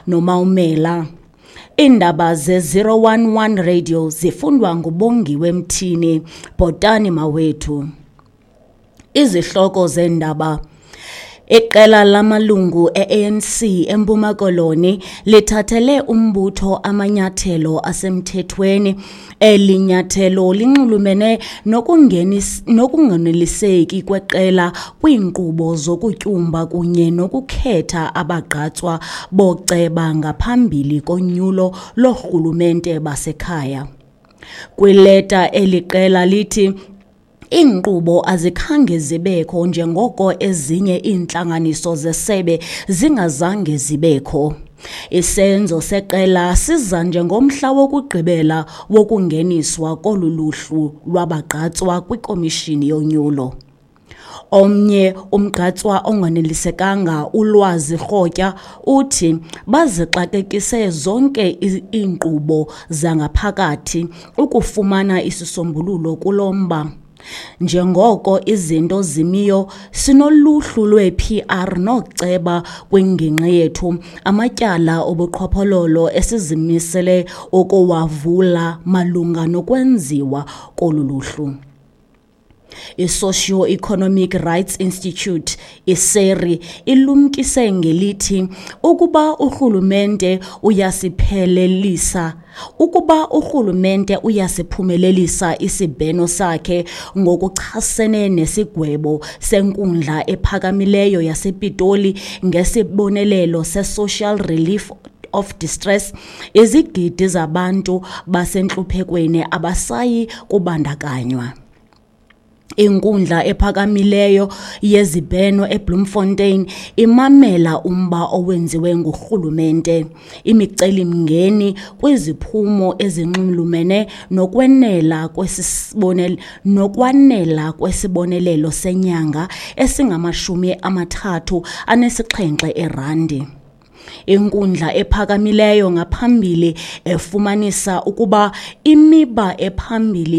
noMawumela. Indaba ze-011 Radio zifundwa nguBongiwe Mthini, Bhotani Mawethu. Izihloko zendaba. Iqela lamalungu e-ANC eMpuma Koloni lithathele umbutho amanyathelo asemthethweni. Eli nyathelo linxulumene nokungeneliseki kweqela kwiinkqubo zokutyumba kunye nokukhetha abagqatswa boceba ngaphambili konyulo lorhulumente basekhaya. Kwileta eli qela lithi iinkqubo azikhange zibekho njengoko ezinye iintlanganiso zesebe zingazange zibekho. Isenzo seqela siza njengomhla wokugqibela wokungeniswa kolu luhlu lwabagqatswa kwikomishini yonyulo. Omnye umgqatswa onganelisekanga uLwazi Rhotya uthi bazixakekise zonke iinkqubo zangaphakathi ukufumana isisombululo kulomba. Njengoko izinto zimiyo, sinoluhlu lwe-PR noceba kwingingqi yethu amatyala obuqhophololo esizimisele ukuwavula malunga nokwenziwa kolu luhlu. I-Socio-Economic Rights Institute, iSERI, ilumkise ngelithi ukuba urhulumente uyasiphumelelisa isibheno sakhe ngokuchasene nesigwebo senkundla ephakamileyo yasePitoli ngesibonelelo se-Social Relief of Distress, izigidi zabantu basentluphekweni abasayi kubandakanywa. Inkundla ephakamileyo yezibheno eBloemfontein imamela umba owenziwe ngurhulumente, imicelimngeni kwiziphumo ezinxulumene nokwanela kwesibonelelo senyanga esingama-37 erandi. Inkundla ephakamileyo ngaphambili efumanisa ukuba imiba ephambili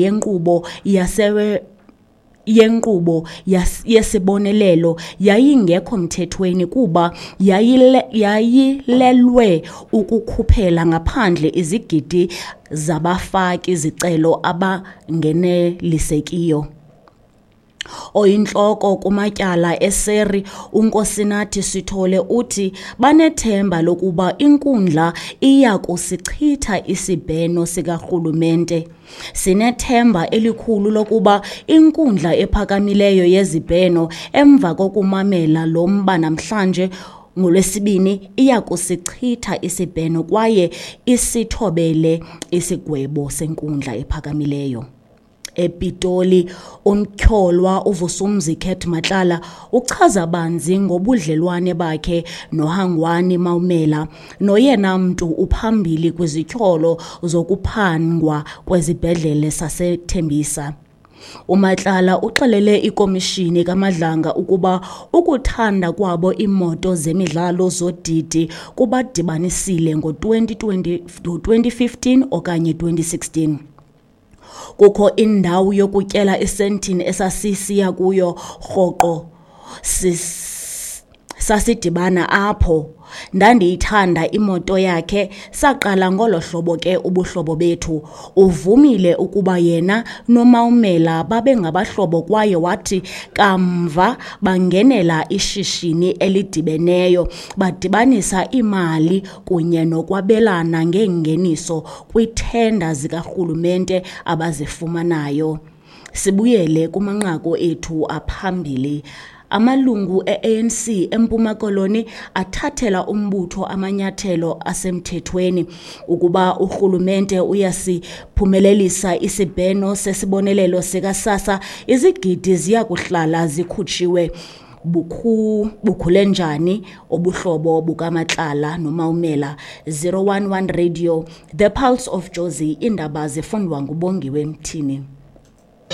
yenkqubo yesibonelelo yayingekho mthethweni kuba yayilelwe ukukhuphela ngaphandle izigidi zabafaki-zicelo abangenelisekiyo. Oyintloko kumatyala eSERI, uNkosinathi Sithole uthi banethemba lokuba inkundla iya kusichitha isibheno sikarhulumente. Sinethemba elikhulu lokuba inkundla ephakamileyo yezibheno emva kokumamela lo mba namhlanje ngoLwesibini iya kusichitha isibheno kwaye isithobele isigwebo senkundla ephakamileyo. ePitoli, umtyholwa uVusumuzi Khet Matlala uchaza banzi ngobudlelwane bakhe noHangwani Mawumela, noyena mntu uphambili kwizityholo zokuphangwa kwezibhedlele saseThembisa. uMatlala uxelele ikomishini kaMadlanga ukuba ukuthanda kwabo imoto zemidlalo zodidi kubadibanisile ngo-2015 okanye 2016. Kukho indawo yokutyela isentini esasisiya kuyo rhoqo sasidibana apho. Ndandiyithanda imoto yakhe, saqala ngolo hlobo ke ubuhlobo bethu. Uvumile ukuba yena noMawumela babe ngabahlobo kwaye wathi kamva bangenela ishishini elidibeneyo, badibanisa imali kunye nokwabelana ngengeniso kwithenda zikarhulumente abazifumanayo. Sibuyele kumanqaku ethu aphambili. Amalungu e-ANC eMpuma Koloni athathela umbutho amanyathelo asemthethweni ukuba urhulumente uyasiphumelelisa isibheno sesibonelelo sika-SASSA. Izigidi ziya kuhlala zikhutshiwe. Bukhule njani obuhlobo bukaMatlala noMawumela? 011 Radio, The Pulse of Jozi, indaba zifundwa nguBongiwe Mthini.